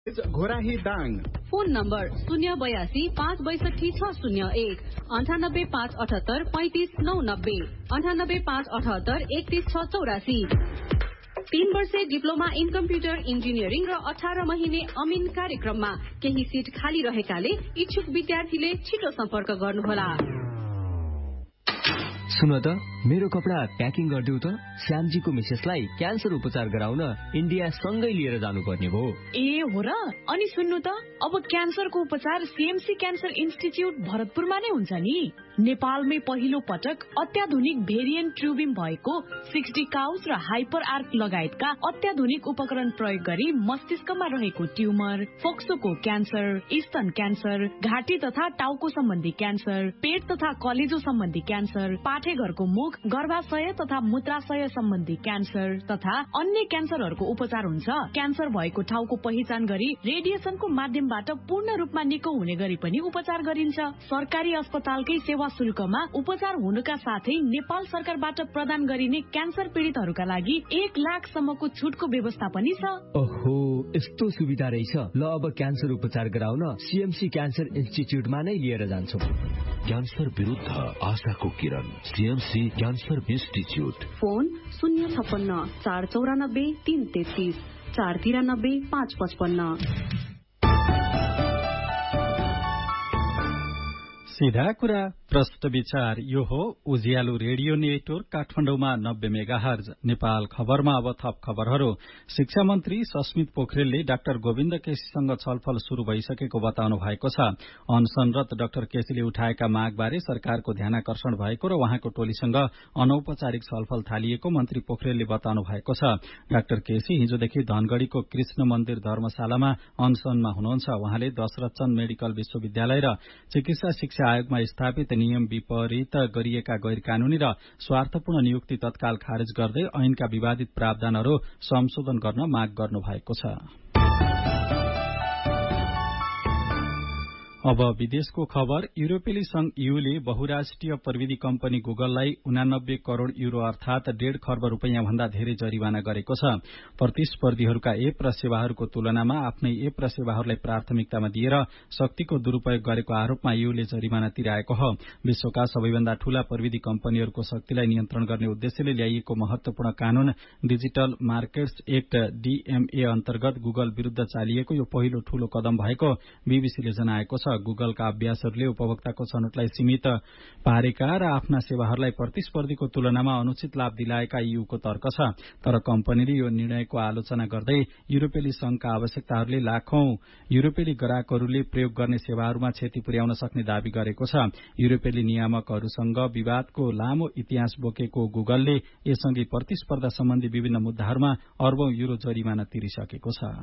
Ghorahi Dang. Phone number 082 562 601 98 578 35 990 98 578 31 684। 3 वर्षे diploma in computer engineering र 18 महिने अमिन कार्यक्रममा केही सिट खाली रहेकाले इच्छुक विद्यार्थीले छिटो सम्पर्क गर्नुहोला। सुन त, मेरो कपडा प्याकिङ गरिदेऊ त। श्यामजीको मिसेसलाई क्यान्सर उपचार गराउन इन्डिया सँगै लिएर जानुपर्ने भयो। ए हो र? अनि सुन्नु त, अब क्यान्सरको उपचार सीएमसी क्यान्सर इन्स्टिच्युट भरतपुरमा नै हुन्छ नि। नेपालमै पहिलो पटक अत्याधुनिक भेरिएन्ट ट्युबिम भएको 60 काउस र हाइपर आर्क लगायतका अत्याधुनिक उपकरण प्रयोग गरी मस्तिष्कमा रहेको ट्युमर, फोक्सोको क्यान्सर, स्तन क्यान्सर, घाँटी तथा टाउको सम्बन्धी क्यान्सर, पेट तथा कलेजो सम्बन्धी क्यान्सर, पाठेघरको मुख, गर्भाशय तथा मूत्राशय सम्बन्धी क्यान्सर तथा अन्य क्यान्सरहरूको उपचार हुन्छ। क्यान्सर भएको ठाउँको पहिचान गरी रेडिएसनको माध्यमबाट पूर्ण रूपमा निको हुने गरी पनि उपचार गरिन्छ। सरकारी अस्पतालकै सेवा शुल्कमा उपचार हुनुका साथै नेपाल सरकारबाट प्रदान गरिने क्यान्सर पीडितहरूका लागि 1 लाखसम्मको छुटको व्यवस्था पनि छ। ओहो, यस्तो सुविधा रहेछ। ल, अब क्यान्सर उपचार गराउन सीएमसी क्यान्सर इन्स्टिच्युटमा नै लिएर जान्छौ। क्यान्सर विरुद्ध आशाको किरण, सीएमसी क्यान्सर इन्स्टिच्युट। फोन 056 494 333 493 555। सीधा कुरा प्रश्न विचार। यो हो उज्यालो रेडियो नेटवर्क काठमाडौँमा 90 मेगाहर्ज। नेपाल खबरमा अब थप खबरहरू। शिक्षा मन्त्री सस्मित पोखरेलले डाक्टर गोविन्द केसीसँग छलफल शुरू भइसकेको बताउनु भएको छ। अनसनरत डाक्टर केसीले उठाएका मागबारे सरकारको ध्यानाकर्षण भएको र उहाँको टोलीसँग अनौपचारिक छलफल थालिएको मन्त्री पोखरेलले बताउनु भएको छ। डाक्टर केसी हिजोदेखि धनगढ़ीको कृष्ण मन्दिर धर्मशालामा अनसनमा हुनुहुन्छ। उहाँले दशरथचन्द मेडिकल विश्वविद्यालय र चिकित्सा शिक्षा आयोगमा स्थापित नियम विपरीत गरिएका गैर कानूनी र स्वार्थपूर्ण नियुक्ति तत्काल खारेज गर्दै ऐनका विवादित प्रावधानहरू संशोधन गर्न माग गर्नु भएको छ। अब विदेशको खबर। युरोपेली संघ ईयूले बहुराष्ट्रिय प्रविधि कम्पनी गुगललाई 89 करोड़ यूरो अर्थात 1.5 खर्ब रुपैयाँ भन्दा धेरै जरिवाना गरेको छ। प्रतिस्पर्धीहरूका एप र सेवाहरूको तुलनामा आफ्नै एप र सेवाहरूलाई प्राथमिकतामा दिएर शक्तिको दुरूपयोग गरेको आरोपमा ईयूले जरिवाना तिराएको हो। विश्वका सबैभन्दा ठूला प्रविधि कम्पनीहरूको शक्तिलाई नियन्त्रण गर्ने उद्देश्यले ल्याइएको महत्वपूर्ण कानून डिजिटल मार्केट्स एक्ट डीएमए अन्तर्गत गुगल विरूद्ध चालिएको यो पहिलो ठूलो कदम भएको बीबीसीले जनाएको छ। गुगलका अभ्यासहरूले उपभोक्ताको छनौटलाई सीमित पारेका र आफ्ना सेवाहरूलाई प्रतिस्पर्धीको तुलनामा अनुचित लाभ दिलाएका ईयूको तर्क छ। तर कम्पनीले यो निर्णयको आलोचना गर्दै युरोपेली संघका आवश्यकताहरूले लाखौं युरोपेली ग्राहकहरूले प्रयोग गर्ने सेवाहरूमा क्षति पुर्याउन सक्ने दावी गरेको छ। युरोपेली नियामकहरूसँग विवादको लामो इतिहास बोकेको गुगलले यससँगै प्रतिस्पर्धा सम्बन्धी विभिन्न मुद्दाहरूमा अर्बौं यूरो जरिमाना तिरिसकेको छ।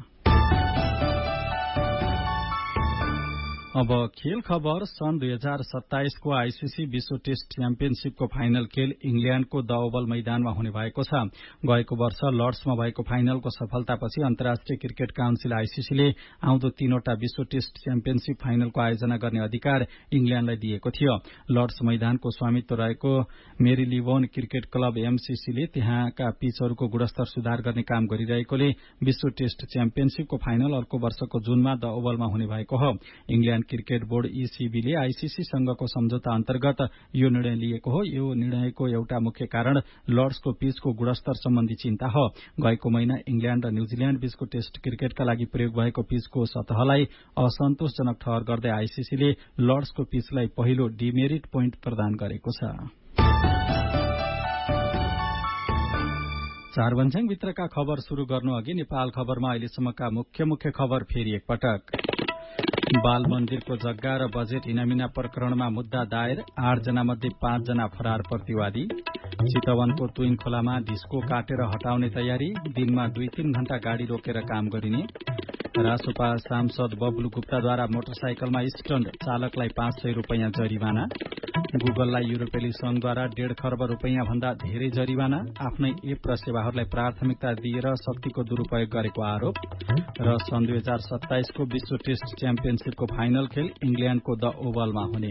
अब खेल खबर। सन् 2027 को आईसीसी विश्व टेस्ट च्याम्पियनशीपको फाइनल खेल इंग्ल्याण्डको द ओभल मैदानमा हुने भएको छ। गएको वर्ष लर्ड्समा भएको फाइनलको सफलतापछि अन्तर्राष्ट्रिय क्रिकेट काउन्सिल आईसीसीले आउँदो 3वटा विश्व टेस्ट च्याम्पियनशीप फाइनलको आयोजना गर्ने अधिकार इंग्ल्याण्डलाई दिएको थियो। लर्ड्स मैदानको स्वामित्व रहेको मेरीलिबोन क्रिकेट क्लब एमसीसीले त्यहाँका पिचहरूको गुणस्तर सुधार गर्ने काम गरिरहेकोले विश्व टेस्ट च्याम्पियनशीपको फाइनल अर्को वर्षको जुनमा द ओभलमा हुने भएको हो। इंग्ल्याण्ड क्रिकेट बोर्ड ईसीबीले आईसीसी सँगको सम्झौता अन्तर्गत यो निर्णय लिएको हो। यो निर्णयको एउटा मुख्य कारण लर्ड्सको पिचको गुणस्तर सम्बन्धी चिन्ता हो। गएको महिना इंग्ल्याण्ड र न्यूजील्याण्ड बीचको टेस्ट क्रिकेटका लागि प्रयोग भएको पिचको सतहलाई असन्तोषजनक ठहर गर्दै आईसीसीले लर्ड्सको पिचलाई पहिलो डिमेरिट पोइन्ट प्रदान गरेको छ। चारभन्ज्याङ भित्रका खबर शुरू गर्नु अघि नेपाल खबरमा अहिलेसम्मका मुख्य खबर फेरि एकपटक। बाल मन्दिरको जग्गा र बजेट इनामिना प्रकरणमा मुद्दा दायर, 8 जना मध्ये 5 जना फरार प्रतिवादी। चितवनको तुइन खोलामा ढिस्को काटेर हटाउने तयारी, दिनमा 2-3 घण्टा गाड़ी रोकेर काम गरिने। रासोपा सांसद बब्लु गुप्ताद्वारा मोटरसाइकलमा स्टन्ट, चालकलाई 500 रुपैयाँ जरिवाना। गुगललाई युरोपेली संघद्वारा 1.5 खर्ब रुपैयाँ भन्दा धेरै जरिवाना, आफ्नै एप र सेवाहरूलाई प्राथमिकता दिएर शक्तिको दुरूपयोग गरेको आरोप। र सन् 2027 को विश्व टेस्ट च्याम्पियनशीपको फाइनल खेल इंग्ल्याण्डको द ओभलमा हुने।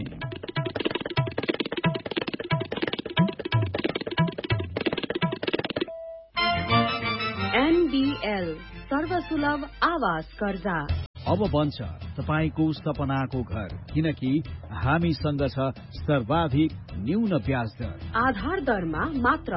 एनबीएल सर्व सुलभ आवास कर्जा। अब बन्छ तपाईको सपनाको घर, किनकि हामीसँग छ सर्वाधिक न्यून ब्याज दर। आधार दरमा मात्र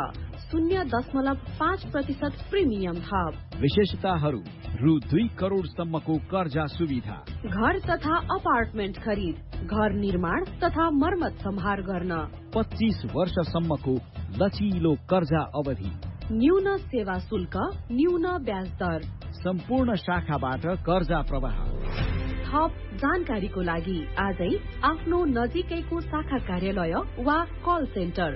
0.5% प्रिमियम थप। विशेषताहरू: रु 2 करोडसम्मको कर्जा सुविधा, घर तथा अपार्टमेन्ट खरिद, घर निर्माण तथा मर्मत सम्हार गर्न, 25 वर्षसम्मको लचिलो कर्जा अवधि, न्यून सेवा शुल्क, न्यून ब्याज दर, सम्पूर्ण शाखाबाट कर्जा प्रवाह। थप जानकारीको लागि आजै आफ्नो नजिकैको शाखा कार्यालय वा कल सेन्टर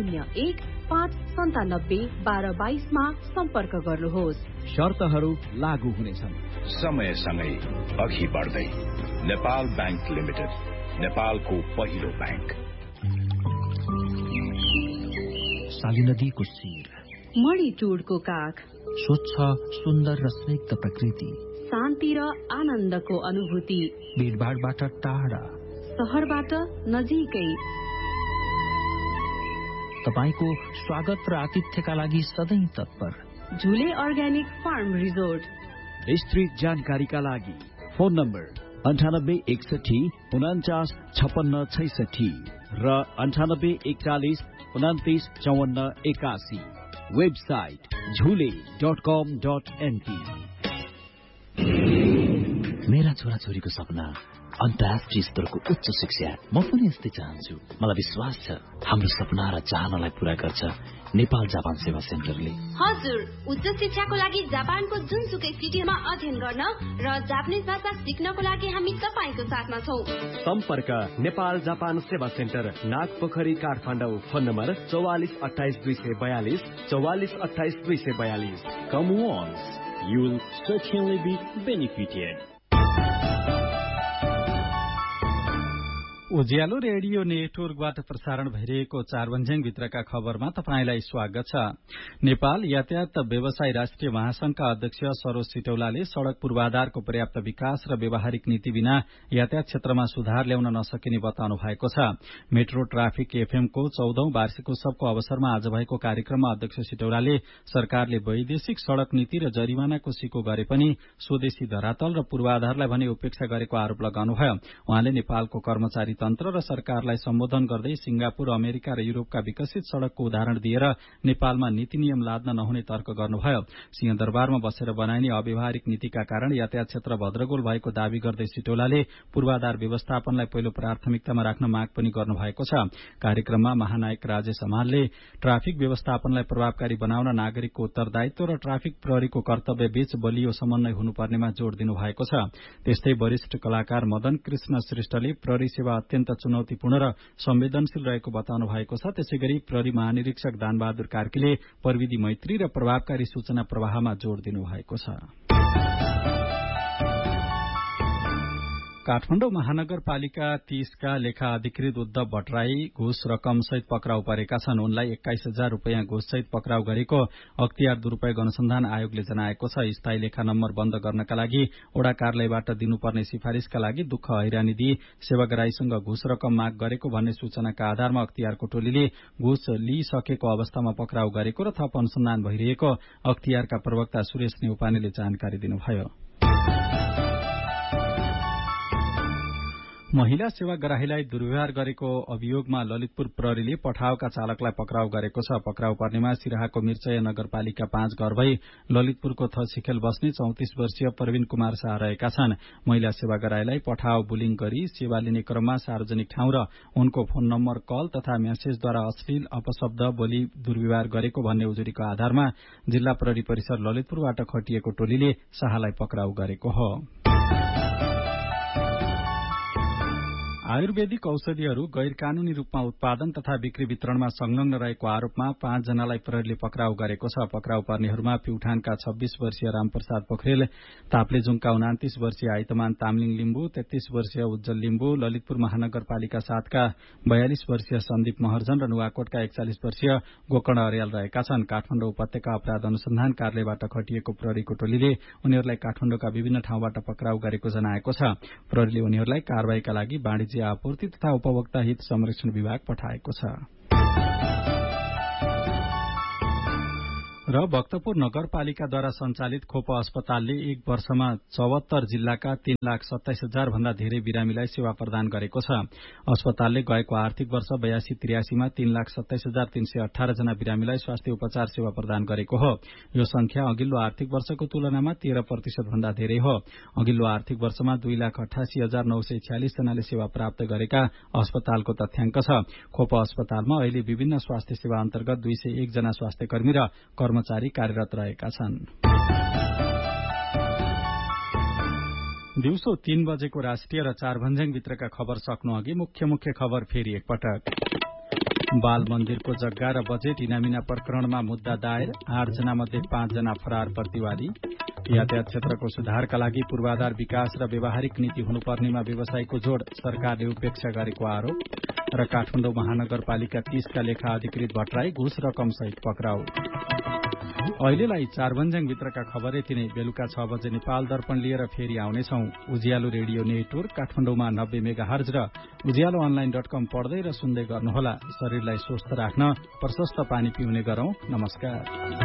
01-597-1222 मा सम्पर्क गर्नुहोस्। शर्तहरू लागू हुनेछन्। समयसँगै अघि बढ्दै नेपाल बैंक लिमिटेड, नेपालको पहिलो बैंक। साली नदीको शिर, मणिटुडको काख, स्वच्छ सुन्दर र स्निग्ध प्रकृति, शान्ति र आनन्दको अनुभूति, भीडभाडबाट टाढा, शहरबाट नजिकै। तपाईको स्वागत र आतिथ्यका लागि सधैँ तत्पर। झुले अर्ग्यानिक फार्म रिजोर्ट। विस्तृत जानकारीका लागि फोन नम्बर 9861495666 र 9841295481। वेबसाइट झुले.com.np। मेरा छोराछोरीको सपना अन्तर्राष्ट्रिय स्तरको उच्च शिक्षा। म पनि यस्तै चाहन्छु। मलाई विश्वास छ हाम्रो सपना र चाहनालाई पूरा गर्छ नेपाल जापान सेवा सेन्टरले। हजुर, उच्च शिक्षाको लागि जापानको जुनसुकै सिटीमा अध्ययन गर्न र जापानिज भाषा सिक्नको लागि हामी तपाईको साथमा छौं। सम्पर्क नेपाल जापान सेवा centre, Nagpokhari, Kathmandu. Phone number 4428 242 4428 242। Come once, you will certainly be benefited. Ujyaalo radio नेटवर्कबाट प्रसारण भइरहेको चारबन्ज्याङ भित्रका खबरमा तपाईंलाई स्वागत छ। नेपाल यातायात व्यवसाय राष्ट्रिय महासंघका अध्यक्ष सरोज सिटौलाले सड़क पूर्वाधारको पर्याप्त विकास र व्यावहारिक नीति बिना यातायात क्षेत्रमा सुधार ल्याउन नसकिने बताउनु भएको छ। मेट्रो ट्राफिक एफएमको 14औं वार्षिकोत्सवको अवसरमा आज भएको कार्यक्रममा अध्यक्ष सिटौलाले सरकारले वैदेशिक सड़क नीति र जरिमानाको सिको गरे पनि स्वदेशी धरातल र पूर्वाधारलाई भने उपेक्षा गरेको आरोप लगाउनुभयो। उहाँले नेपालको कर्मचारी तन्त्र र सरकारलाई सम्बोधन गर्दै सिंगापुर, अमेरिका र युरोपका विकसित सड़कको उदाहरण दिएर नेपालमा नीति नियम लाद्न नहुने तर्क गर्नुभयो। सिंहदरबारमा बसेर बनाइने अव्यावहारिक नीतिका कारण यातायात क्षेत्र भद्रगोल भएको दावी गर्दै सिटौलाले पूर्वाधार व्यवस्थापनलाई पहिलो प्राथमिकतामा राख्न माग पनि गर्नुभएको छ। कार्यक्रममा महानायक राजेश हमालले ट्राफिक व्यवस्थापनलाई प्रभावकारी बनाउन नागरिकको उत्तरदायित्व र ट्राफिक प्रहरीको कर्तव्य बीच बलियो समन्वय हुनुपर्नेमा जोड़ दिनुभएको छ। त्यस्तै वरिष्ठ कलाकार मदन कृष्ण श्रेष्ठले प्रहरी सेवा अत्यन्त चुनौतीपूर्ण र संवेदनशील रहेको बताउनु भएको छ। त्यसैगरी प्रहरी महानिरीक्षक दानबहादुर कार्कीले प्रविधि मैत्री र प्रभावकारी सूचना प्रवाहमा जोड़ दिनुभएको छ। काठमाडौँ महानगरपालिका 30 का लेखा अधिकृत उद्धव भट्टराई घुस रकम सहित पक्राउ परेका छन्। उनलाई 21,000 रूपियाँ घुस सहित पक्राउ गरेको अख्तियार दुरूपयोग अनुसन्धान आयोगले जनाएको छ। स्थायी लेखा नम्बर बन्द गर्नका लागि ओडा कार्यालयबाट दिनुपर्ने सिफारिशका लागि दुःख हैरानी दिई सेवाग्राहीसँग घुस रकम माग गरेको भन्ने सूचनाका आधारमा अख्तियारको टोलीले घुस लिइसकेको अवस्थामा पक्राउ गरेको र थप अनुसन्धान भइरहेको अख्तियारका प्रवक्ता सुरेश नेउपानेले जानकारी दिनुभयो। महिला सेवाग्राहीलाई दुर्व्यवहार गरेको अभियोगमा ललितपुर प्रहरीले पठावका चालकलाई पक्राउ गरेको छ। पक्राउ पर्नेमा सिराहाको मिर्चय नगरपालिका 5 घर भई ललितपुरको थसिखेल बस्ने 34 वर्षीय प्रवीण कुमार शाह रहेका छन्। महिला सेवाग्राहीलाई पठाव बुलिङ गरी सेवा लिने क्रममा सार्वजनिक ठाउँ र उनको फोन नम्बर, कल तथा म्यासेजद्वारा अश्लील अपशब्द बोली दुर्व्यवहार गरेको भन्ने उजुरीको आधारमा जिल्ला प्रहरी परिसर ललितपुरबाट खटिएको टोलीले शाहलाई पक्राउ गरेको हो। आयुर्वेदिक औषधिहरू गैर कानूनी रूपमा उत्पादन तथा बिक्री वितरणमा संलग्न रहेको आरोपमा 5 जनालाई प्रहरीले पक्राउ गरेको छ। पक्राउ पर्नेहरूमा प्युठानका 26 वर्षीय रामप्रसाद पोखरेल, ताप्लेजुङका 29 वर्षीय आइतमान तामलिङ लिम्बू, 33 वर्षीय उज्जवल लिम्बू, ललितपुर महानगरपालिका 7 का 42 वर्षीय सन्दीप महर्जन र नुवाकोटका 41 वर्षीय गोकर्ण अर्याल रहेका छन्। काठमाडौँ उपत्यका अपराध अनुसन्धान कार्यालयबाट खटिएको प्रहरीको टोलीले उनीहरूलाई काठमाडौँका विभिन्न ठाउँबाट पक्राउ गरेको जनाएको छ। प्रहरीले उनीहरूलाई कारबाहीका लागि वाणिज्य आपूर्ति तथा उपभोक्ता हित संरक्षण विभाग पठाएको छ। र भक्तपुर नगरपालिकाद्वारा सञ्चालित खोप अस्पतालले एक वर्षमा 74 जिल्लाका 3,27,000 भन्दा धेरै बिरामीलाई सेवा प्रदान गरेको छ। अस्पतालले गएको आर्थिक वर्ष 82-83 मा 3,27,318 जना बिरामीलाई स्वास्थ्य उपचार सेवा प्रदान गरेको हो। यो संख्या अघिल्लो आर्थिक वर्षको तुलनामा 13% भन्दा धेरै हो। अघिल्लो आर्थिक वर्षमा 2,88,946 जनाले सेवा प्राप्त गरेका अस्पतालको तथ्याङ्क छ। खोप अस्पतालमा अहिले विभिन्न स्वास्थ्य सेवा अन्तर्गत 201 जना स्वास्थ्य कर्मी र कर्मचारी कार्यरत रहेका छन्। दिउँसो 3 बजेको राष्ट्रिय र 4 भन्ज्याङभित्रका खबर सक्नु अघि मुख्य खबर फेरि एकपटक। बाल मन्दिरको जग्गा र बजेट इनामिना प्रकरणमा मुद्दा दायर, 8 जना मध्ये 5 जना फरार प्रतिवादी। यातायात क्षेत्रको सुधारका लागि पूर्वाधार विकास र व्यावहारिक नीति हुनुपर्नेमा व्यवसायको जोड, सरकारले उपेक्षा गरेको आरोप। र काठमाडौँ महानगरपालिका 30 का लेखा अधिकृत भट्टराई घुस रकम सहित पक्राउ। अहिलेलाई 4 भन्ज्याङभित्रका खबर यति नै। बेलुका 6 बजे नेपाल दर्पण लिएर फेरि आउनेछौ। उज्यालो रेडियो नेटवर्क काठमाडौँमा 90 मेगाहर्ज र उज्यालो अनलाइन.com पढ्दै र सुन्दै गर्नुहोला। शरीरलाई स्वस्थ राख्न प्रशस्त पानी पिउने गरौं। नमस्कार।